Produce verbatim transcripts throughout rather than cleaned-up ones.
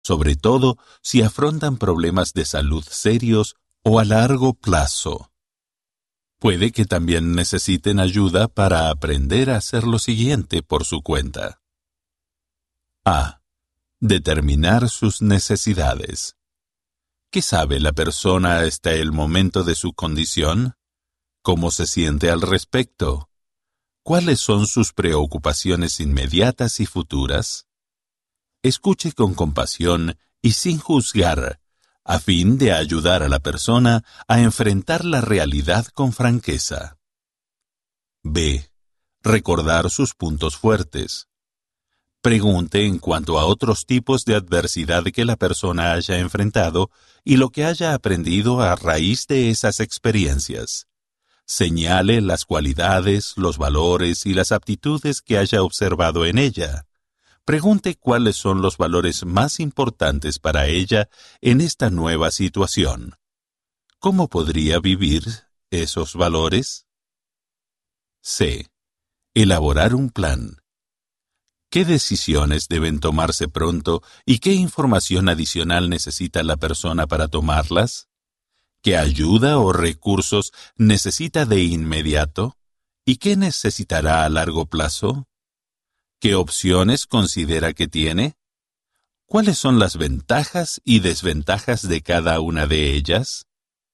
sobre todo si afrontan problemas de salud serios o a largo plazo. Puede que también necesiten ayuda para aprender a hacer lo siguiente por su cuenta. A. Determinar sus necesidades. ¿Qué sabe la persona hasta el momento de su condición? ¿Cómo se siente al respecto? ¿Cuáles son sus preocupaciones inmediatas y futuras? Escuche con compasión y sin juzgar, a fin de ayudar a la persona a enfrentar la realidad con franqueza. B. Recordar sus puntos fuertes. Pregunte en cuanto a otros tipos de adversidad que la persona haya enfrentado y lo que haya aprendido a raíz de esas experiencias. Señale las cualidades, los valores y las aptitudes que haya observado en ella. Pregunte cuáles son los valores más importantes para ella en esta nueva situación. ¿Cómo podría vivir esos valores? C. Elaborar un plan. ¿Qué decisiones deben tomarse pronto y qué información adicional necesita la persona para tomarlas? ¿Qué ayuda o recursos necesita de inmediato? ¿Y qué necesitará a largo plazo? ¿Qué opciones considera que tiene? ¿Cuáles son las ventajas y desventajas de cada una de ellas?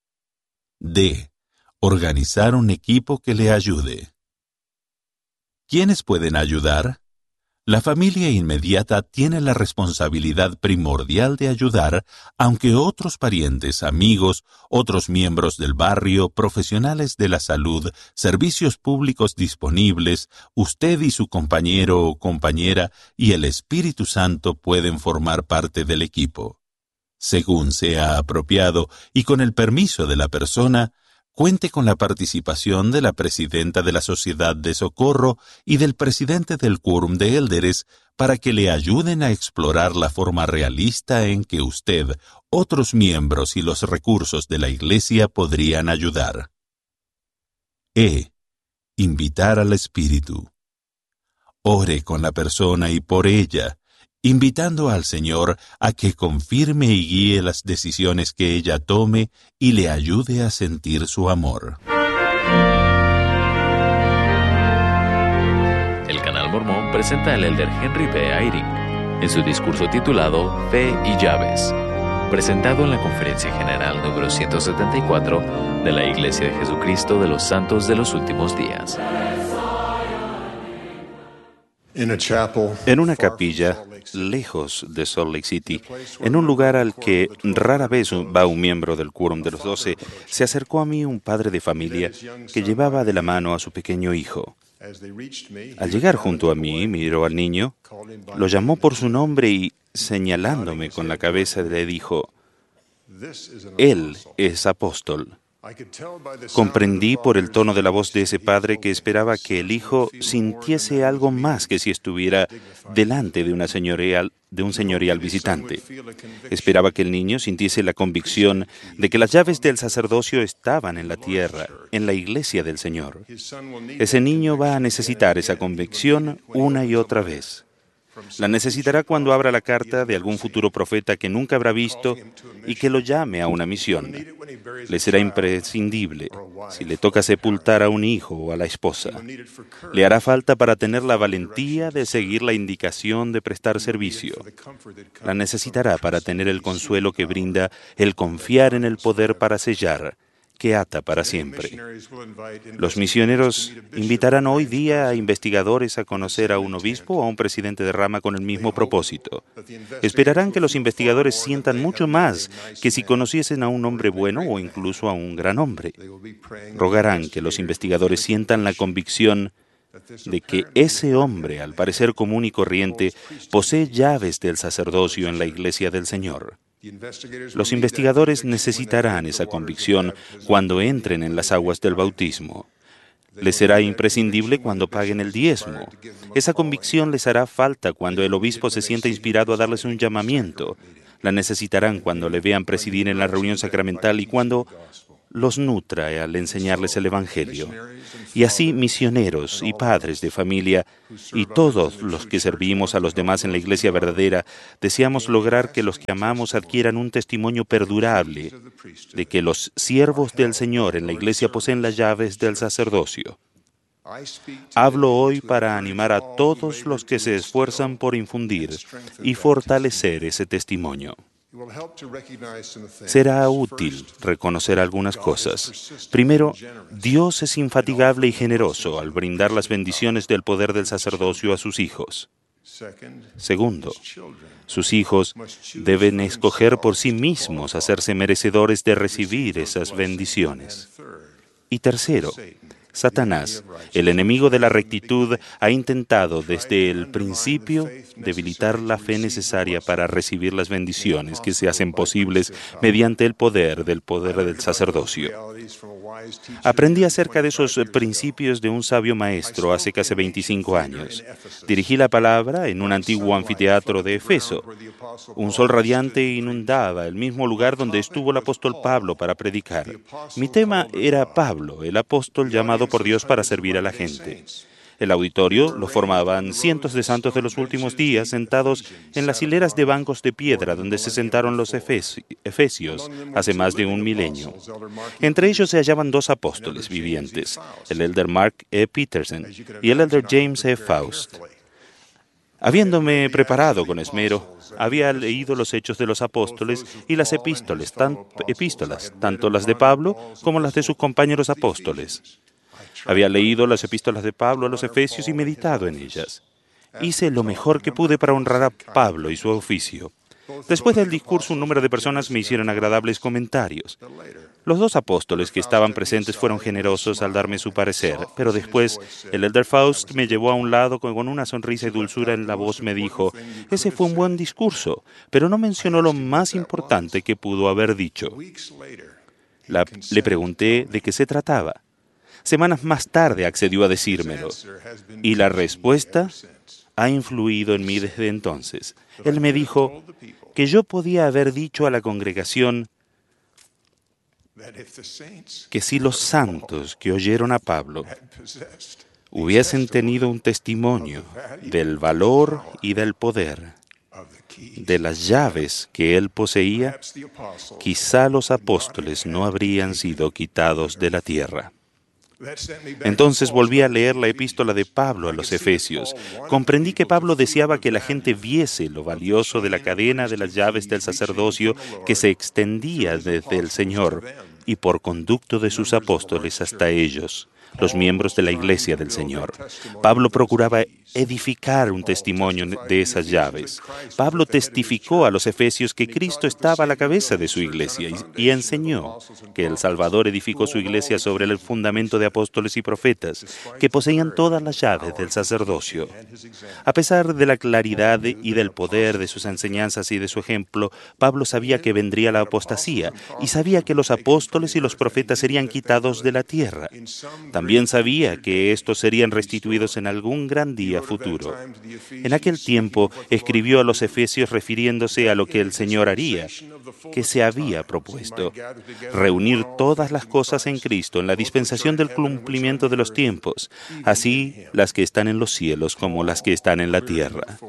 D. Organizar un equipo que le ayude. ¿Quiénes pueden ayudar? La familia inmediata tiene la responsabilidad primordial de ayudar, aunque otros parientes, amigos, otros miembros del barrio, profesionales de la salud, servicios públicos disponibles, usted y su compañero o compañera y el Espíritu Santo pueden formar parte del equipo. Según sea apropiado y con el permiso de la persona, cuente con la participación de la presidenta de la Sociedad de Socorro y del presidente del Quórum de Élderes para que le ayuden a explorar la forma realista en que usted, otros miembros y los recursos de la Iglesia podrían ayudar. E. Invitar al Espíritu. Ore con la persona y por ella, invitando al Señor a que confirme y guíe las decisiones que ella tome y le ayude a sentir su amor. El Canal Mormón presenta al elder Henry B. Eyring en su discurso titulado Fe y Llaves, presentado en la Conferencia General número ciento setenta y cuatro de la Iglesia de Jesucristo de los Santos de los Últimos Días. En una capilla, lejos de Salt Lake City, en un lugar al que rara vez va un miembro del Quórum de los Doce, se acercó a mí un padre de familia que llevaba de la mano a su pequeño hijo. Al llegar junto a mí, miró al niño, lo llamó por su nombre y, señalándome con la cabeza, le dijo: «Él es apóstol». Comprendí por el tono de la voz de ese padre que esperaba que el hijo sintiese algo más que si estuviera delante de, una señorial, de un señorial visitante. Esperaba que el niño sintiese la convicción de que las llaves del sacerdocio estaban en la tierra, en la iglesia del Señor. Ese niño va a necesitar esa convicción una y otra vez. La necesitará cuando abra la carta de algún futuro profeta que nunca habrá visto y que lo llame a una misión. Le será imprescindible si le toca sepultar a un hijo o a la esposa. Le hará falta para tener la valentía de seguir la indicación de prestar servicio. La necesitará para tener el consuelo que brinda el confiar en el poder para sellar, que ata para siempre. Los misioneros invitarán hoy día a investigadores a conocer a un obispo o a un presidente de rama con el mismo propósito. Esperarán que los investigadores sientan mucho más que si conociesen a un hombre bueno o incluso a un gran hombre. Rogarán que los investigadores sientan la convicción de que ese hombre, al parecer común y corriente, posee llaves del sacerdocio en la iglesia del Señor. Los investigadores necesitarán esa convicción cuando entren en las aguas del bautismo. Les será imprescindible cuando paguen el diezmo. Esa convicción les hará falta cuando el obispo se sienta inspirado a darles un llamamiento. La necesitarán cuando le vean presidir en la reunión sacramental y cuando los nutra al enseñarles el Evangelio. Y así misioneros y padres de familia y todos los que servimos a los demás en la iglesia verdadera deseamos lograr que los que amamos adquieran un testimonio perdurable de que los siervos del Señor en la iglesia poseen las llaves del sacerdocio. Hablo hoy para animar a todos los que se esfuerzan por infundir y fortalecer ese testimonio. Será útil reconocer algunas cosas. Primero, Dios es infatigable y generoso al brindar las bendiciones del poder del sacerdocio a sus hijos. Segundo, sus hijos deben escoger por sí mismos hacerse merecedores de recibir esas bendiciones. Y tercero, Satanás, el enemigo de la rectitud, ha intentado desde el principio debilitar la fe necesaria para recibir las bendiciones que se hacen posibles mediante el poder del poder del sacerdocio. Aprendí acerca de esos principios de un sabio maestro hace casi veinticinco años. Dirigí la palabra en un antiguo anfiteatro de Efeso. Un sol radiante inundaba el mismo lugar donde estuvo el apóstol Pablo para predicar. Mi tema era Pablo, el apóstol llamado por Dios para servir a la gente. El auditorio lo formaban cientos de santos de los últimos días sentados en las hileras de bancos de piedra donde se sentaron los efes- efesios hace más de un milenio. Entre ellos se hallaban dos apóstoles vivientes, el elder Mark E. Peterson y el elder James E. Faust. Habiéndome preparado con esmero, había leído los Hechos de los Apóstoles y las epístoles, tan, epístolas, tanto las de Pablo como las de sus compañeros apóstoles. Había leído las epístolas de Pablo a los Efesios y meditado en ellas. Hice lo mejor que pude para honrar a Pablo y su oficio. Después del discurso, un número de personas me hicieron agradables comentarios. Los dos apóstoles que estaban presentes fueron generosos al darme su parecer, pero después el elder Faust me llevó a un lado con una sonrisa y dulzura en la voz me dijo, «Ese fue un buen discurso, pero no mencionó lo más importante que pudo haber dicho». La, le pregunté de qué se trataba. Semanas más tarde accedió a decírmelo, y la respuesta ha influido en mí desde entonces. Él me dijo que yo podía haber dicho a la congregación que si los santos que oyeron a Pablo hubiesen tenido un testimonio del valor y del poder de las llaves que él poseía, quizá los apóstoles no habrían sido quitados de la tierra. Entonces volví a leer la epístola de Pablo a los Efesios. Comprendí que Pablo deseaba que la gente viese lo valioso de la cadena de las llaves del sacerdocio que se extendía desde el Señor y por conducto de sus apóstoles hasta ellos, los miembros de la Iglesia del Señor. Pablo procuraba edificar un testimonio de esas llaves. Pablo testificó a los efesios que Cristo estaba a la cabeza de su iglesia y, y enseñó que el Salvador edificó su iglesia sobre el fundamento de apóstoles y profetas, que poseían todas las llaves del sacerdocio. A pesar de la claridad y del poder de sus enseñanzas y de su ejemplo, Pablo sabía que vendría la apostasía y sabía que los apóstoles y los profetas serían quitados de la tierra. También sabía que estos serían restituidos en algún gran día futuro. En aquel tiempo escribió a los efesios refiriéndose a lo que el Señor haría, que se había propuesto, reunir todas las cosas en Cristo en la dispensación del cumplimiento de los tiempos, así las que están en los cielos como las que están en la tierra.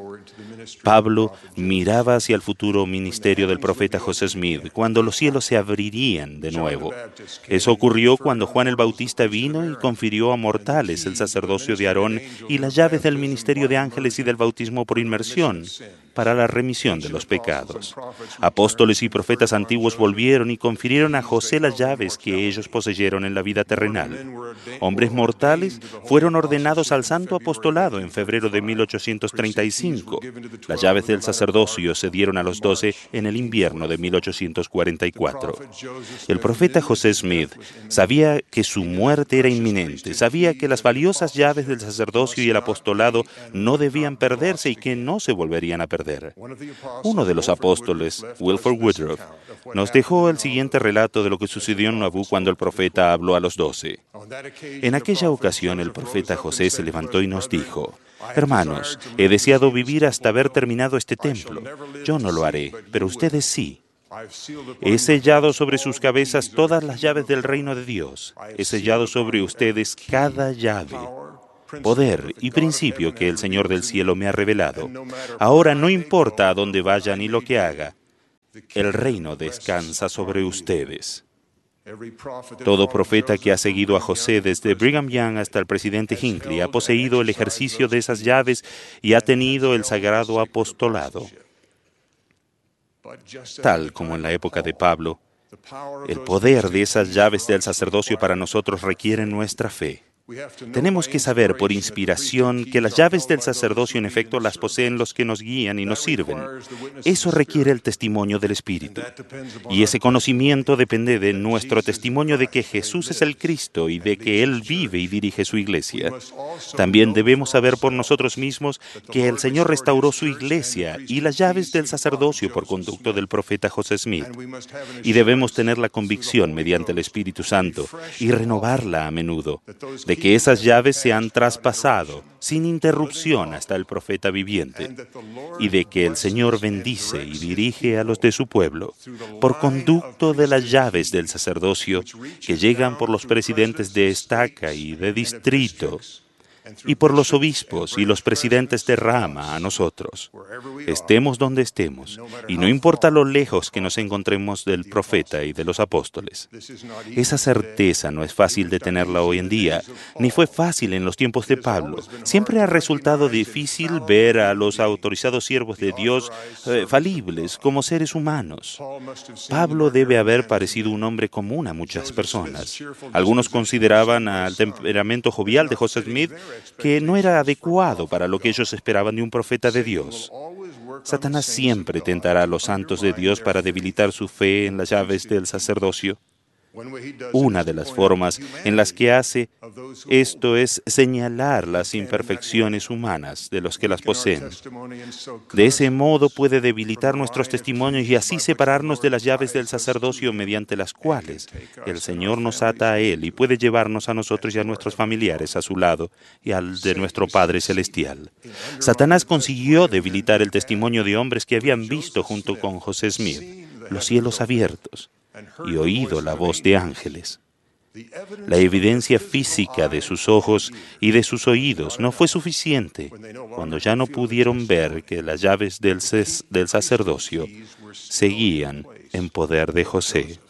Pablo miraba hacia el futuro ministerio del profeta José Smith, cuando los cielos se abrirían de nuevo. Eso ocurrió cuando Juan el Bautista vino y confirió a mortales el sacerdocio de Aarón y las llaves del ministerio de ángeles y del bautismo por inmersión para la remisión de los pecados. Apóstoles y profetas antiguos volvieron y confirieron a José las llaves que ellos poseyeron en la vida terrenal. Hombres mortales fueron ordenados al santo apostolado en febrero de mil ochocientos treinta y cinco. Las llaves del sacerdocio se dieron a los doce en el invierno de mil ochocientos cuarenta y cuatro. El profeta José Smith sabía que su muerte era inminente, sabía que las valiosas llaves del sacerdocio y el apostolado no debían perderse y que no se volverían a perder. Uno de los apóstoles, Wilford Woodruff, nos dejó el siguiente relato de lo que sucedió en Nauvoo cuando el profeta habló a los doce. En aquella ocasión el profeta José se levantó y nos dijo: «Hermanos, he deseado vivir hasta haber terminado este templo. Yo no lo haré, pero ustedes sí. He sellado sobre sus cabezas todas las llaves del reino de Dios. He sellado sobre ustedes cada llave, poder y principio que el Señor del cielo me ha revelado. Ahora no importa a dónde vaya ni lo que haga, el reino descansa sobre ustedes. Todo profeta que ha seguido a José desde Brigham Young hasta el presidente Hinckley ha poseído el ejercicio de esas llaves y ha tenido el sagrado apostolado. Tal como en la época de Pablo, el poder de esas llaves del sacerdocio para nosotros requiere nuestra fe. Tenemos que saber por inspiración que las llaves del sacerdocio en efecto las poseen los que nos guían y nos sirven. Eso requiere el testimonio del Espíritu. Y ese conocimiento depende de nuestro testimonio de que Jesús es el Cristo y de que Él vive y dirige su iglesia. También debemos saber por nosotros mismos que el Señor restauró su iglesia y las llaves del sacerdocio por conducto del profeta José Smith. Y debemos tener la convicción mediante el Espíritu Santo y renovarla a menudo de que esas llaves se han traspasado sin interrupción hasta el profeta viviente, y de que el Señor bendice y dirige a los de su pueblo por conducto de las llaves del sacerdocio que llegan por los presidentes de estaca y de distrito, y por los obispos y los presidentes de rama a nosotros, estemos donde estemos, y no importa lo lejos que nos encontremos del profeta y de los apóstoles. Esa certeza no es fácil de tenerla hoy en día, ni fue fácil en los tiempos de Pablo. Siempre ha resultado difícil ver a los autorizados siervos de Dios eh, falibles como seres humanos. Pablo debe haber parecido un hombre común a muchas personas. Algunos consideraban al temperamento jovial de José Smith que no era adecuado para lo que ellos esperaban de un profeta de Dios. Satanás siempre tentará a los santos de Dios para debilitar su fe en las llaves del sacerdocio. Una de las formas en las que hace esto es señalar las imperfecciones humanas de los que las poseen. De ese modo puede debilitar nuestros testimonios y así separarnos de las llaves del sacerdocio mediante las cuales el Señor nos ata a Él y puede llevarnos a nosotros y a nuestros familiares a su lado y al de nuestro Padre Celestial. Satanás consiguió debilitar el testimonio de hombres que habían visto junto con José Smith los cielos abiertos y oído la voz de ángeles. La evidencia física de sus ojos y de sus oídos no fue suficiente cuando ya no pudieron ver que las llaves del, del sacerdocio seguían en poder de José.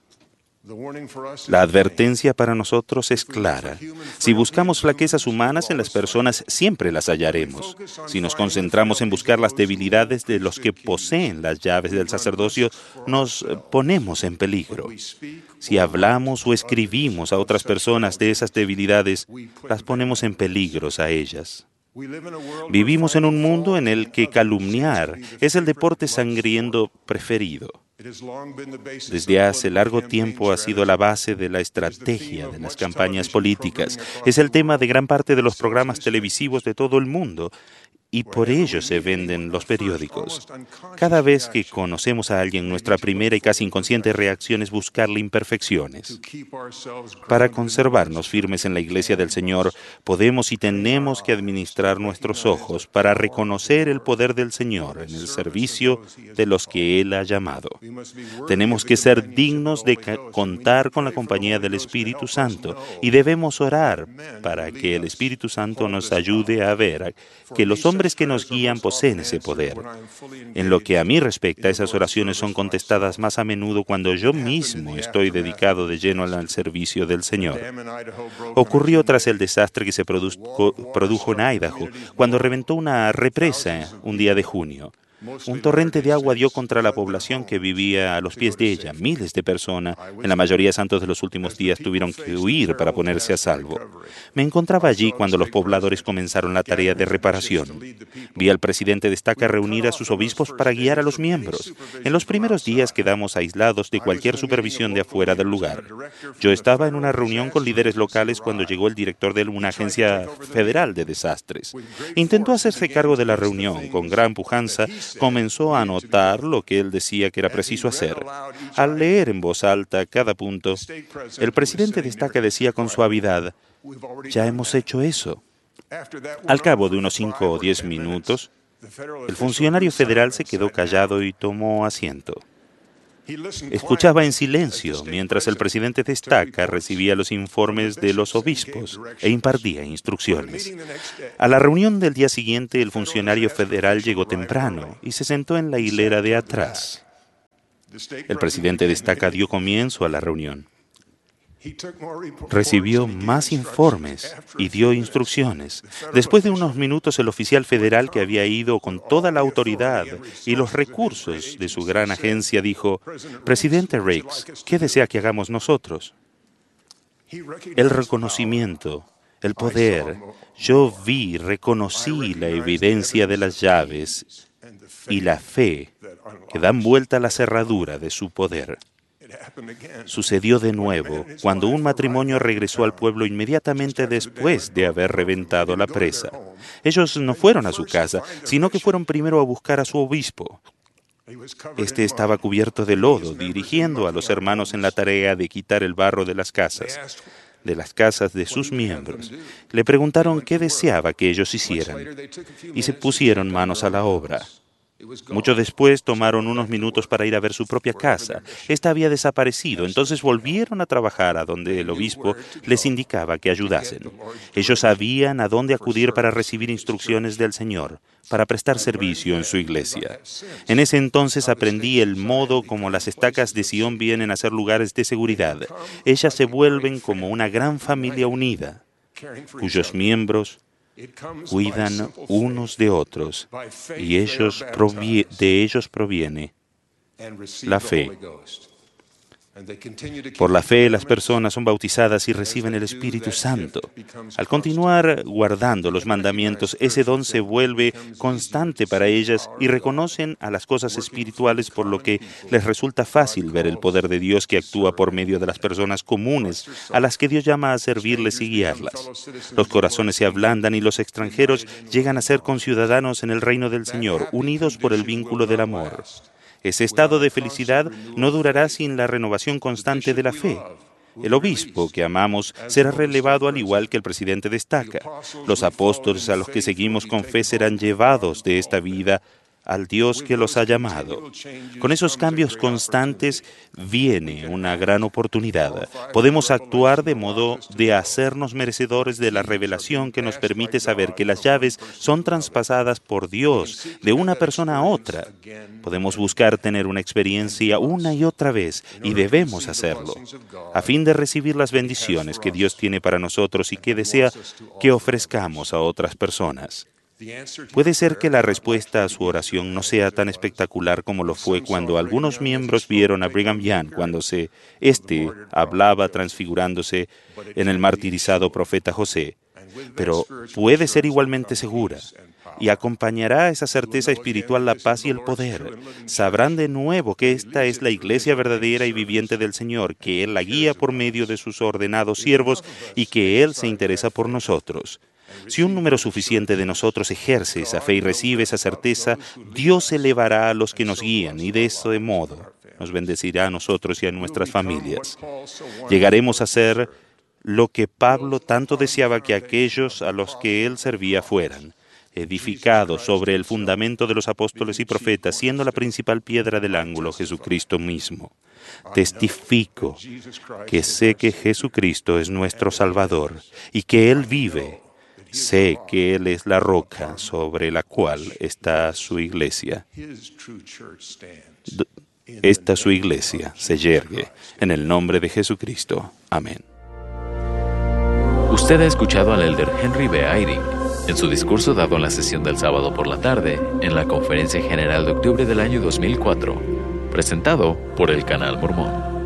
La advertencia para nosotros es clara. Si buscamos flaquezas humanas en las personas, siempre las hallaremos. Si nos concentramos en buscar las debilidades de los que poseen las llaves del sacerdocio, nos ponemos en peligro. Si hablamos o escribimos a otras personas de esas debilidades, las ponemos en peligro a ellas. Vivimos en un mundo en el que calumniar es el deporte sangriento preferido. Desde hace largo tiempo ha sido la base de la estrategia de las campañas políticas. Es el tema de gran parte de los programas televisivos de todo el mundo. Y por ello se venden los periódicos. Cada vez que conocemos a alguien, nuestra primera y casi inconsciente reacción es buscarle imperfecciones. Para conservarnos firmes en la iglesia del Señor, podemos y tenemos que administrar nuestros ojos para reconocer el poder del Señor en el servicio de los que Él ha llamado. Tenemos que ser dignos de contar con la compañía del Espíritu Santo y debemos orar para que el Espíritu Santo nos ayude a ver que los hombres que nos guían poseen ese poder. En lo que a mí respecta, esas oraciones son contestadas más a menudo cuando yo mismo estoy dedicado de lleno al servicio del Señor. Ocurrió tras el desastre que se produjo, produjo en Idaho, cuando reventó una represa un día de junio. Un torrente de agua dio contra la población que vivía a los pies de ella. Miles de personas, en la mayoría santos de los últimos días, tuvieron que huir para ponerse a salvo. Me encontraba allí cuando los pobladores comenzaron la tarea de reparación. Vi al presidente de estaca reunir a sus obispos para guiar a los miembros. En los primeros días quedamos aislados de cualquier supervisión de afuera del lugar. Yo estaba en una reunión con líderes locales cuando llegó el director de una agencia federal de desastres. Intentó hacerse cargo de la reunión con gran pujanza. Comenzó a anotar lo que él decía que era preciso hacer. Al leer en voz alta cada punto, el presidente de estaca decía con suavidad: «Ya hemos hecho eso». Al cabo de unos cinco o diez minutos, el funcionario federal se quedó callado y tomó asiento. Escuchaba en silencio mientras el presidente de Estaca recibía los informes de los obispos e impartía instrucciones. A la reunión del día siguiente, el funcionario federal llegó temprano y se sentó en la hilera de atrás. El presidente de Estaca dio comienzo a la reunión. Recibió más informes y dio instrucciones. Después de unos minutos, el oficial federal, que había ido con toda la autoridad y los recursos de su gran agencia, dijo: «Presidente Riggs, ¿qué desea que hagamos nosotros?» El reconocimiento, el poder. Yo vi, reconocí la evidencia de las llaves y la fe que dan vuelta a la cerradura de su poder. Sucedió de nuevo cuando un matrimonio regresó al pueblo inmediatamente después de haber reventado la presa. Ellos no fueron a su casa, sino que fueron primero a buscar a su obispo. Este estaba cubierto de lodo, dirigiendo a los hermanos en la tarea de quitar el barro de las casas, de las casas de sus miembros. Le preguntaron qué deseaba que ellos hicieran, y se pusieron manos a la obra. Mucho después tomaron unos minutos para ir a ver su propia casa. Esta había desaparecido, entonces volvieron a trabajar a donde el obispo les indicaba que ayudasen. Ellos sabían a dónde acudir para recibir instrucciones del Señor, para prestar servicio en su iglesia. En ese entonces aprendí el modo como las estacas de Sion vienen a ser lugares de seguridad. Ellas se vuelven como una gran familia unida, cuyos miembros cuidan unos de otros, y ellos provie- de ellos proviene la fe. Por la fe, las personas son bautizadas y reciben el Espíritu Santo. Al continuar guardando los mandamientos, ese don se vuelve constante para ellas y reconocen a las cosas espirituales, por lo que les resulta fácil ver el poder de Dios que actúa por medio de las personas comunes, a las que Dios llama a servirles y guiarlas. Los corazones se ablandan y los extranjeros llegan a ser conciudadanos en el reino del Señor, unidos por el vínculo del amor. Ese estado de felicidad no durará sin la renovación constante de la fe. El obispo que amamos será relevado al igual que el presidente de Estaca. Los apóstoles a los que seguimos con fe serán llevados de esta vida al Dios que los ha llamado. Con esos cambios constantes viene una gran oportunidad. Podemos actuar de modo de hacernos merecedores de la revelación que nos permite saber que las llaves son traspasadas por Dios de una persona a otra. Podemos buscar tener una experiencia una y otra vez, y debemos hacerlo, a fin de recibir las bendiciones que Dios tiene para nosotros y que desea que ofrezcamos a otras personas. Puede ser que la respuesta a su oración no sea tan espectacular como lo fue cuando algunos miembros vieron a Brigham Young cuando se, este hablaba transfigurándose en el martirizado profeta José, pero puede ser igualmente segura y acompañará a esa certeza espiritual la paz y el poder. Sabrán de nuevo que esta es la iglesia verdadera y viviente del Señor, que Él la guía por medio de sus ordenados siervos y que Él se interesa por nosotros. Si un número suficiente de nosotros ejerce esa fe y recibe esa certeza, Dios elevará a los que nos guían y de ese modo nos bendecirá a nosotros y a nuestras familias. Llegaremos a ser lo que Pablo tanto deseaba que aquellos a los que él servía fueran, edificados sobre el fundamento de los apóstoles y profetas, siendo la principal piedra del ángulo Jesucristo mismo. Testifico que sé que Jesucristo es nuestro Salvador y que Él vive. Sé que Él es la roca sobre la cual está su iglesia. Esta su iglesia se yergue en el nombre de Jesucristo. Amén. Usted ha escuchado al elder Henry B. Eyring en su discurso dado en la sesión del sábado por la tarde en la Conferencia General de octubre del año dos mil cuatro, presentado por el Canal Mormón.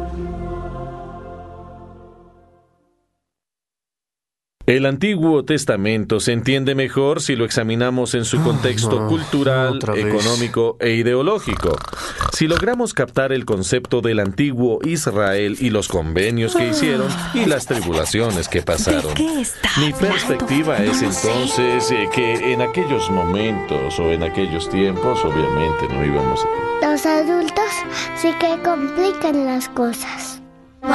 El Antiguo Testamento se entiende mejor si lo examinamos en su contexto no, cultural, otra vez. económico e ideológico. Si logramos captar el concepto del antiguo Israel y los convenios que hicieron y las tribulaciones que pasaron. ¿De qué está Mi hablando? perspectiva No es lo sé. entonces eh, que en aquellos momentos o en aquellos tiempos obviamente no íbamos a... Los adultos sí que complican las cosas.